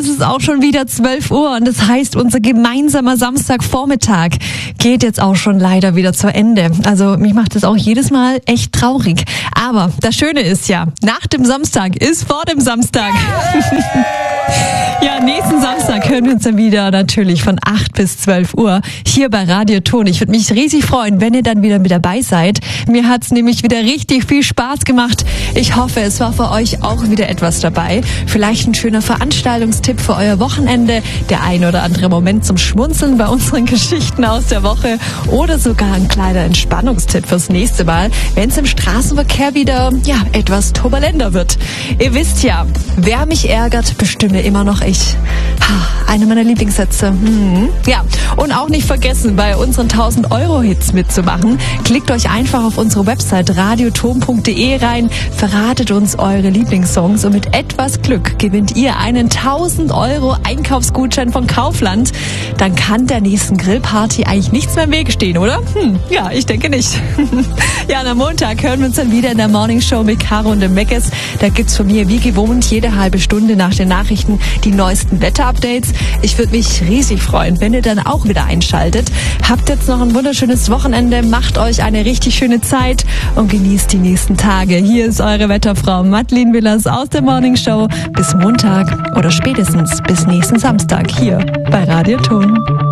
Es ist auch schon wieder 12 Uhr und das heißt, unser gemeinsamer Samstagvormittag geht jetzt auch schon leider wieder zu Ende. Also mich macht das auch jedes Mal echt traurig. Aber das Schöne ist ja, nach dem Samstag ist vor dem Samstag. Ja, nächsten Samstag hören wir uns dann wieder natürlich von 8 bis 12 Uhr hier bei Radio Ton. Ich würde mich riesig freuen, wenn ihr dann wieder mit dabei seid. Mir hat's nämlich wieder richtig viel Spaß gemacht. Ich hoffe, es war für euch auch wieder etwas dabei. Vielleicht ein schöner Veranstaltungstipp für euer Wochenende, der ein oder andere Moment zum Schmunzeln bei unseren Geschichten aus der Woche oder sogar ein kleiner Entspannungstipp fürs nächste Mal, wenn es im Straßenverkehr wieder etwas turbulenter wird. Ihr wisst ja, wer mich ärgert, bestimme immer noch ich. Einer meiner Lieblingssätze. Ja, und auch nicht vergessen, bei unseren 1000-Euro-Hits mitzumachen. Klickt euch einfach auf unsere Website radioton.de rein, verratet uns eure Lieblingssongs und mit etwas Glück gewinnt ihr einen 1000-Euro Einkaufsgutschein von Kaufland. Dann kann der nächsten Grillparty eigentlich nichts mehr im Wege stehen, oder? Ja, ich denke nicht. Ja, am Montag hören wir uns dann wieder in der Morning Show mit Caro und dem Meckes. Da gibt's von mir wie gewohnt jede halbe Stunde nach den Nachrichten die neuesten Wetterupdates. Ich würde mich riesig freuen, wenn ihr dann auch wieder einschaltet. Habt jetzt noch ein wunderschönes Wochenende, macht euch eine richtig schöne Zeit und genießt die nächsten Tage. Hier ist eure Wetterfrau Madeleine Willers aus der Morning Show. Bis Montag oder spätestens bis nächsten Samstag hier bei Radio Ton.